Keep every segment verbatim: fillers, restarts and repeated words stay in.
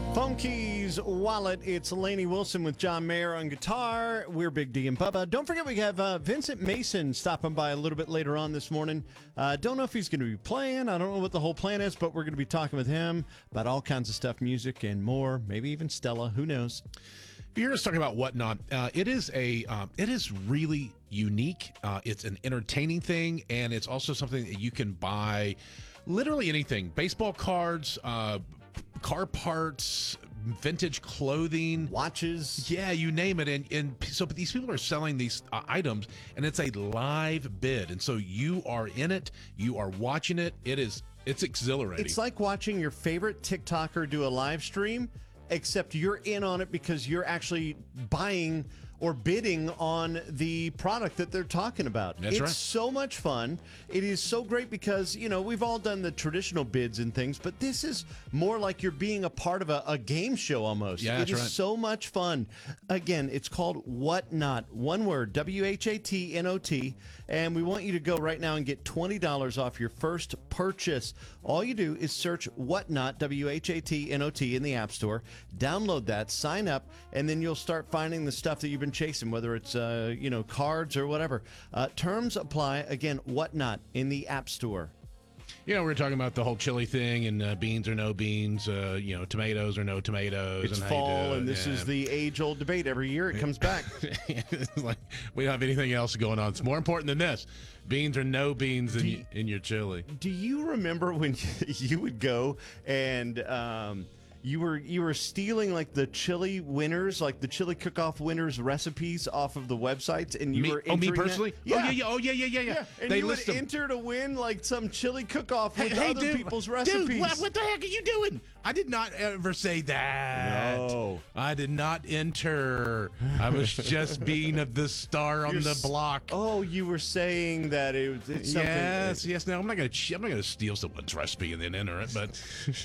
Phone Keys Wallet. It's Lainey Wilson with John Mayer on guitar. We're Big D and Bubba. Don't forget we have uh, Vincent Mason stopping by a little bit later on this morning. Uh, don't know if he's going to be playing. I don't know what the whole plan is, but we're going to be talking with him about all kinds of stuff, music and more. Maybe even Stella. Who knows? You're just talking about Whatnot. Uh, it is a, um, it is really unique. Uh, it's an entertaining thing, and it's also something that you can buy. Literally anything: baseball cards, uh, car parts, vintage clothing, watches. Yeah, you name it. And and so, but these people are selling these uh, items, and it's a live bid, and so you are in it. You are watching it. It is. It's exhilarating. It's like watching your favorite TikToker do a live stream, except you're in on it because you're actually buying or bidding on the product that they're talking about. That's it's right. so much fun. It is so great because, you know, we've all done the traditional bids and things, but this is more like you're being a part of a, a game show almost. Yeah, that's It is right. so much fun. Again, it's called Whatnot. One word, W H A T N O T. And we want you to go right now and get twenty dollars off your first purchase. All you do is search Whatnot, W H A T N O T, in the App Store. Download that, sign up, and then you'll start finding the stuff that you've been chasing, whether it's, uh, you know, cards or whatever. Uh, terms apply. Again, Whatnot in the App Store. You know, we we're talking about the whole chili thing and uh, beans or no beans, uh, you know, tomatoes or no tomatoes. It's and how you fall, do it. and this Yeah. is the age-old debate. Every year it comes back. It's like we don't have anything else going on. It's more important than this: beans or no beans in, you- in your chili. Do you remember when you would go and um, you were you were stealing like the chili winners, like the chili cook-off winners recipes off of the websites, and you Me, were oh, me entering that? personally? Yeah. Oh, yeah, yeah. Oh, yeah, yeah, yeah, yeah. Yeah, and They you would list them. enter to win like some chili cook-off Hey, with hey, other dude, people's recipes. Dude, what, what the heck are you doing? I did not ever say that. No. I did not enter. I was just being of the star on You're the s- block. Oh, you were saying that it was it's something. Yes, yes. Now I'm not gonna. ch- I'm not gonna steal someone's recipe and then enter it, but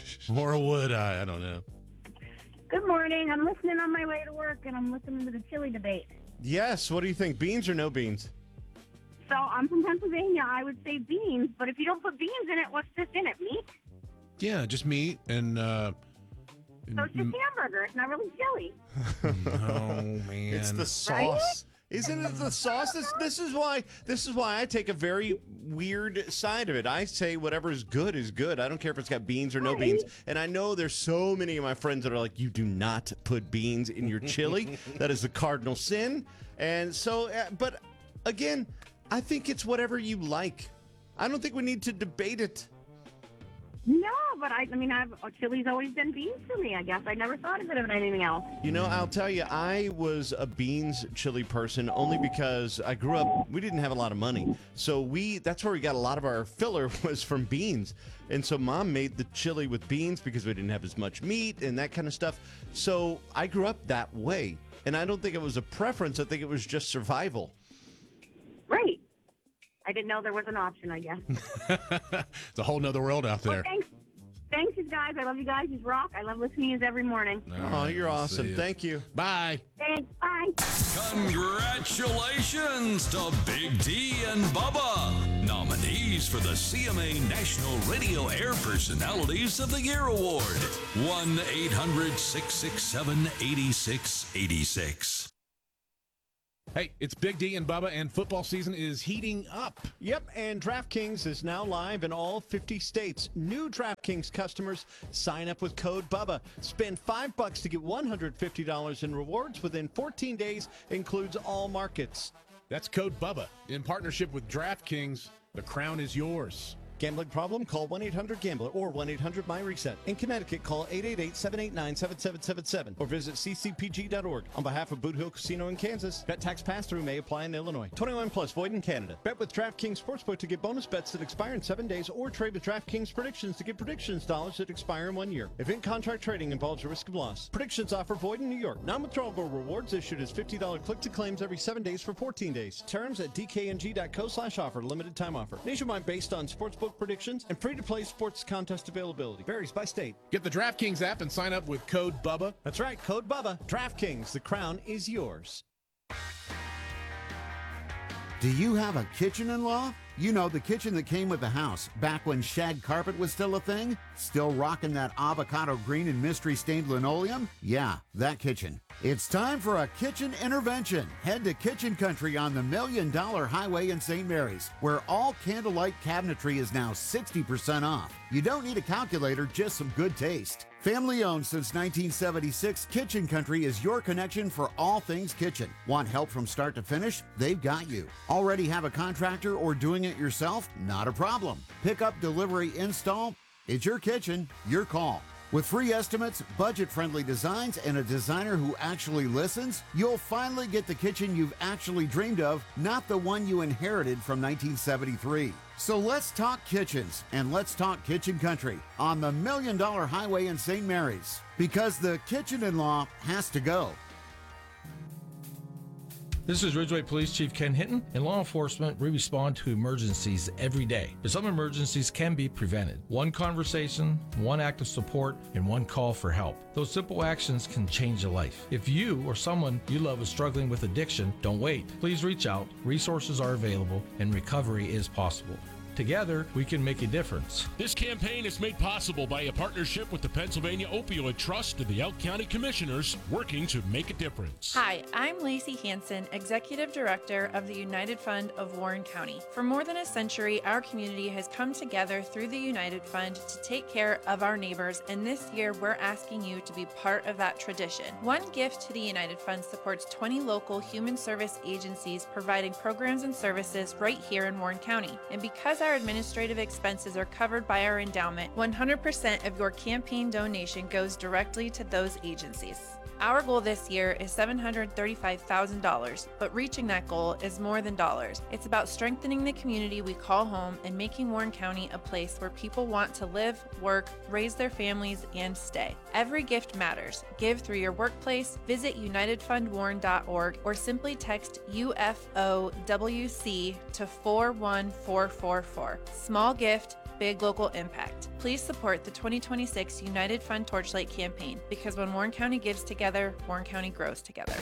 or would I? I don't know. Good morning. I'm listening on my way to work, and I'm listening to the chili debate. Yes. What do you think? Beans or no beans? So I'm from Pennsylvania. I would say beans, but if you don't put beans in it, what's this in it? Meat? Yeah, just meat and. uh So it's just hamburger. It's not really chili. Oh man, It's the sauce. Isn't it the sauce? This, this is why this is why I take a very weird side of it. I say whatever is good is good. I don't care if it's got beans or no beans. And I know there's so many of my friends that are like, you do not put beans in your chili. That is the cardinal sin. And so, uh, but again, I think it's whatever you like. I don't think we need to debate it. No, but I, I mean, I've, uh, chili's always been beans for me, I guess. I never thought of it as anything else. You know, I'll tell you, I was a beans chili person only because I grew up, we didn't have a lot of money. So we, that's where we got a lot of our filler was from beans. And so mom made the chili with beans because we didn't have as much meat and that kind of stuff. So I grew up that way. And I don't think it was a preference. I think it was just survival. Right. I didn't know there was an option, I guess. It's a whole nother world out Well, there. thanks. Thanks, you guys. I love you guys. You rock. I love listening to you every morning. All Oh, right, you're we'll awesome. see ya. Thank you. Bye. Thanks. Bye. Congratulations to Big D and Bubba, nominees for the C M A National Radio Air Personalities of the Year Award. one eight hundred six six seven eight six eight six. Hey, it's Big D and Bubba, and football season is heating up. Yep, and DraftKings is now live in all fifty states. New DraftKings customers sign up with code BUBBA. Spend five bucks to get one hundred fifty dollars in rewards within fourteen days. Includes all markets. That's code BUBBA. In partnership with DraftKings, the crown is yours. Gambling problem? Call one eight hundred gambler or one eight hundred my reset. In Connecticut, call eight eight eight, seven eight nine, seven seven seven seven or visit c c p g dot org. On behalf of Boot Hill Casino in Kansas, bet tax pass-through may apply in Illinois. twenty-one plus, void in Canada. Bet with DraftKings Sportsbook to get bonus bets that expire in seven days or trade with DraftKings Predictions to get predictions dollars that expire in one year. Event contract trading involves a risk of loss. Predictions offer void in New York. Non-withdrawable rewards issued as fifty dollars click-to-claims every seven days for fourteen days. Terms at d k n g dot co slash offer. Limited time offer. Nationwide based on sportsbook predictions and free-to-play sports contest availability. Varies by state. Get the DraftKings app and sign up with code BUBBA. That's right, code BUBBA. DraftKings, the crown is yours. Do you have a kitchen in loft? You know, the kitchen that came with the house back when shag carpet was still a thing? Still rocking that avocado green and mystery stained linoleum? Yeah, that kitchen. It's time for a kitchen intervention. Head to Kitchen Country on the Million Dollar Highway in Saint Mary's, where all candlelight cabinetry is now sixty percent off. You don't need a calculator, just some good taste. Family owned since nineteen seventy-six, Kitchen Country is your connection for all things kitchen. Want help from start to finish? They've got you. Already have a contractor or doing it yourself? Not a problem. Pick up, delivery, install. It's your kitchen, your call. With free estimates, budget-friendly designs, and a designer who actually listens, you'll finally get the kitchen you've actually dreamed of, not the one you inherited from nineteen seventy-three. So let's talk kitchens, and let's talk Kitchen Country on the Million Dollar Highway in Saint Mary's, because the kitchen-in-law has to go. This is Ridgeway Police Chief Ken Hinton. In law enforcement, we respond to emergencies every day, but some emergencies can be prevented. One conversation, one act of support, and one call for help. Those simple actions can change a life. If you or someone you love is struggling with addiction, don't wait. Please reach out. Resources are available, and recovery is possible. Together, we can make a difference. This campaign is made possible by a partnership with the Pennsylvania Opioid Trust and the Elk County Commissioners, working to make a difference. Hi, I'm Lacey Hanson, Executive Director of the United Fund of Warren County. For more than a century, our community has come together through the United Fund to take care of our neighbors, and this year we're asking you to be part of that tradition. One gift to the United Fund supports twenty local human service agencies providing programs and services right here in Warren County. And because our administrative expenses are covered by our endowment, one hundred percent of your campaign donation goes directly to those agencies. Our goal this year is seven hundred thirty-five thousand dollars, but reaching that goal is more than dollars. It's about strengthening the community we call home and making Warren County a place where people want to live, work, raise their families, and stay. Every gift matters. Give through your workplace, visit united fund warren dot org, or simply text U F O W C to four one four four four. Small gift, big local impact. Please support the twenty twenty-six United Fund Torchlight campaign, because when Warren County gives together, Warren County grows together.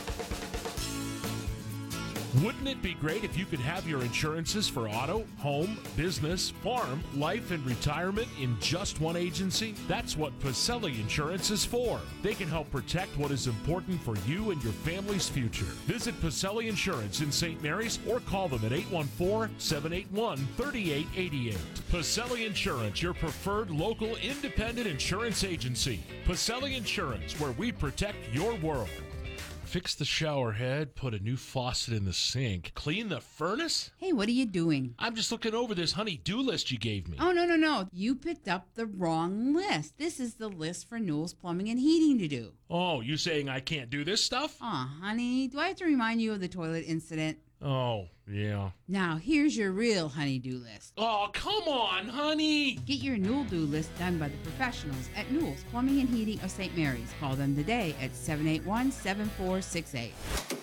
Wouldn't it be great if you could have your insurances for auto, home, business, farm, life, and retirement in just one agency? That's what Pacelli Insurance is for. They can help protect what is important for you and your family's future. Visit Pacelli Insurance in Saint Mary's or call them at eight one four, seven eight one, three eight eight eight. Pacelli Insurance, your preferred local independent insurance agency. Pacelli Insurance, where we protect your world. Fix the shower head, put a new faucet in the sink, clean the furnace? Hey, what are you doing? I'm just looking over this honey-do list you gave me. Oh, no, no, no. You picked up the wrong list. This is the list for Newell's Plumbing and Heating to do. Oh, you saying I can't do this stuff? Aw, honey, do I have to remind you of the toilet incident? Oh, yeah. Now, here's your real honey-do list. Oh, come on, honey. Get your Newell do list done by the professionals at Newell's Plumbing and Heating of Saint Mary's. Call them today at seven eight one, seven four six eight.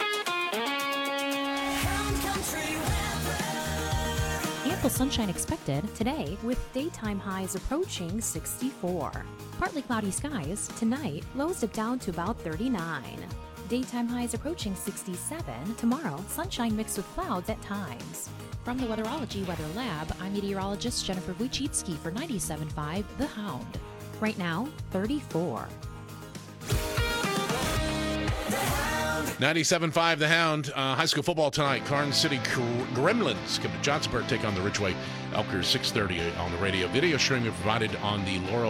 Ample sunshine expected today with daytime highs approaching sixty-four. Partly cloudy skies tonight, lows dip down to about thirty-nine. Daytime highs approaching sixty-seven. Tomorrow, sunshine mixed with clouds at times. From the Weatherology Weather Lab, I'm meteorologist Jennifer Wojcicki for ninety-seven point five The Hound. Right now, thirty-four. ninety-seven point five The Hound. Uh, high school football tonight. Karn City Gremlins come to Johnsonburg, take on the Richway Elkers, six thirty on the radio. Video streaming provided on the Laurel